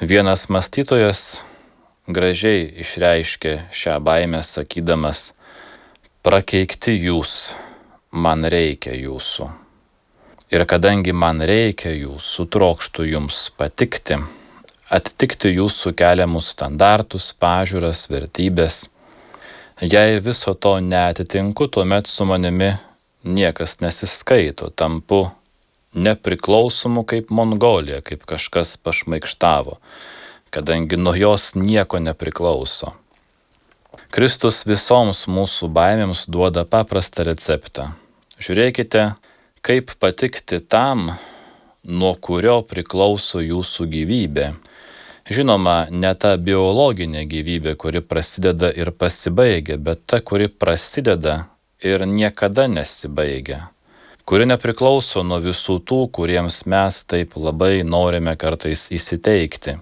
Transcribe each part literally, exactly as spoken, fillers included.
Vienas mąstytojas gražiai išreiškė šią baimę sakydamas: prakeikti jūs, man reikia jūsų. Ir kadangi man reikia jūsų, trokštu jums patikti, atitikti jūsų keliamus standartus, pažiūras, vertybės. Jei viso to neatitinku, tuomet su manimi niekas nesiskaito, tampu nepriklausomu kaip Mongolija, kaip kažkas pašmaikštavo, kadangi nuo jos nieko nepriklauso. Kristus visoms mūsų baimėms duoda paprastą receptą. Žiūrėkite, kaip patikti tam, nuo kurio priklauso jūsų gyvybė. Žinoma, ne ta biologinė gyvybė, kuri prasideda ir pasibaigia, bet ta, kuri prasideda ir niekada nesibaigia, kuri nepriklauso nuo visų tų, kuriems mes taip labai norime kartais įsiteikti.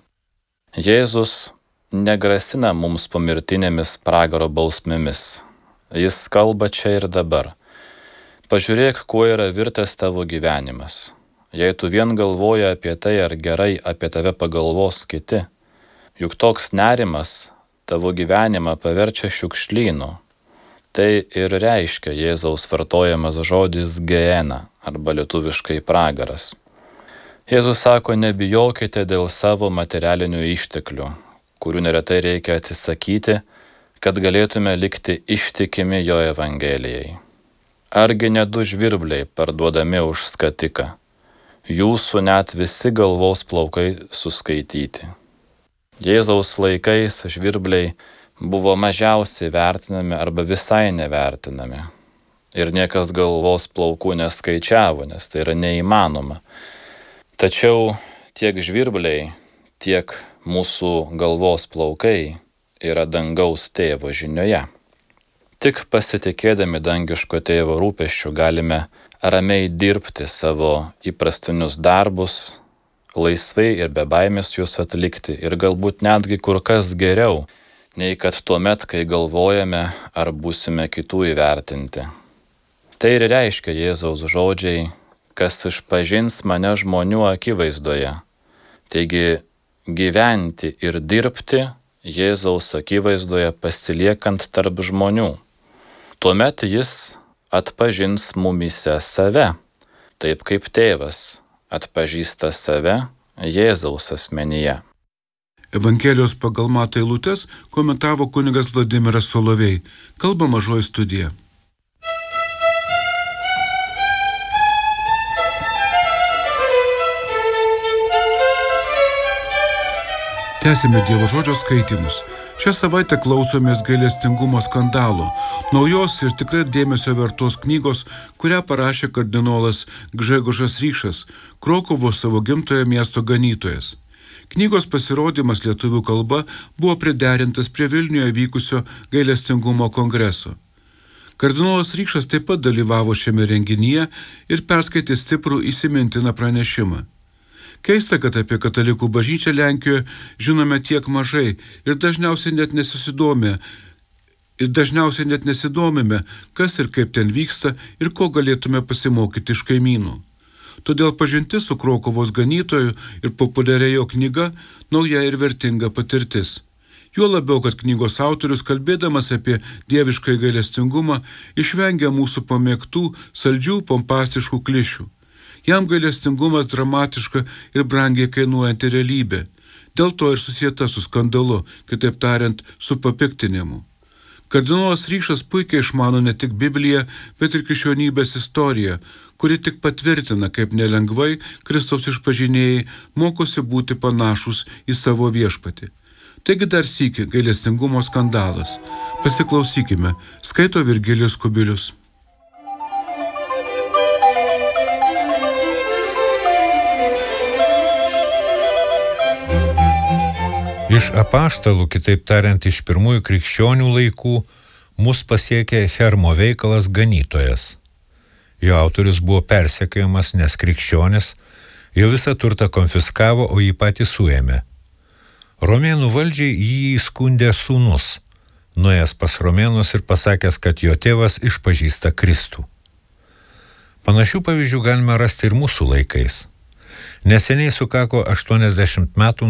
Jėzus negrasina mums pomirtinėmis pragaro bausmėmis. Jis kalba čia ir dabar. Pažiūrėk, kuo yra virtęs tavo gyvenimas. Jei tu vien galvoji apie tai, ar gerai apie tave pagalvos kiti, juk toks nerimas tavo gyvenimą paverčia šiukšlynu. Tai ir reiškia Jėzaus vartojamas žodis geena arba lietuviškai pragaras. Jėzus sako, nebijokite dėl savo materialinių išteklių, kurių neretai reikia atsisakyti, kad galėtume likti ištikimi jo Evangelijai. Argi ne du žvirbliai parduodami už skatiką? Jūsų net visi galvos plaukai suskaityti. Jėzaus laikais žvirbliai buvo mažiausiai vertinami arba visai nevertinami. Ir niekas galvos plaukų neskaičiavo, nes tai yra neįmanoma. Tačiau tiek žvirbliai, tiek mūsų galvos plaukai yra dangaus tėvo žinioje. Tik pasitikėdami dangiško tėvo rūpesčiu galime ramiai dirbti savo įprastinius darbus, laisvai ir be baimės juos atlikti ir galbūt netgi kur kas geriau, nei kad tuomet, kai galvojame, ar būsime kitų įvertinti. Tai ir reiškia Jėzaus žodžiai, kas išpažins mane žmonių akivaizdoje. Taigi gyventi ir dirbti Jėzaus akivaizdoje pasiliekant tarp žmonių. Tuomet jis atpažins mumyse save, taip kaip tėvas atpažįsta save Jėzaus asmenyje. Evangelijos pagal Matą eilutes komentavo kunigas Vladimiras Solovej. Kalba Mažoji studija. Tęsime Dievo žodžio skaitymus. Šią savaitę klausomės gailestingumo skandalo, naujos ir tikrai dėmesio vertos knygos, kurią parašė kardinolas Gžegožas Ryšas, Krokuvo savo gimtojo miesto ganytojas. Knygos pasirodymas lietuvių kalba buvo priderintas prie Vilniuje vykusio gailestingumo kongreso. Kardinolas Ryšas taip pat dalyvavo šiame renginyje ir perskaitė stiprų įsimintiną pranešimą. Keista, kad apie katalikų bažnyčią Lenkijoje žinome tiek mažai ir dažniausiai net nesidomime, ir dažniausiai net nesidomime, kas ir kaip ten vyksta ir ko galėtume pasimokyti iš kaimynų. Todėl pažintis su Krokuvos ganytoju ir populiaria jo knyga nauja ir vertinga patirtis. Juo labiau, kad knygos autorius, kalbėdamas apie dievišką gailestingumą, išvengia mūsų pamėgtų, saldžių, pompastiškų klišių. Jam gailestingumas dramatiška ir brangiai kainuojanti realybė. Dėl to ir susieta su skandalu, kitaip tariant, su papiktinimu. Kardinolas Ryšas puikiai išmano ne tik Bibliją, bet ir krikščionybės istoriją, kuri tik patvirtina, kaip nelengvai Kristaus išpažinėjai mokosi būti panašus į savo viešpatį. Taigi dar sykį gailestingumo skandalas. Pasiklausykime, skaito Virgilijus Kubilius. Iš apaštalų, kitaip tariant, iš pirmųjų krikščionių laikų, mus pasiekė Hermo veikalas Ganytojas. Jo autorius buvo persekiojamas, nes krikščionis jo visą turtą konfiskavo, o jį patį suėmė. Romėnų valdžiai jį įskundė sūnus, nuėjęs pas romėnus ir pasakęs, kad jo tėvas išpažįsta Kristų. Panašių pavyzdžių galime rasti ir mūsų laikais. Neseniai sukako aštuoniasdešimt metų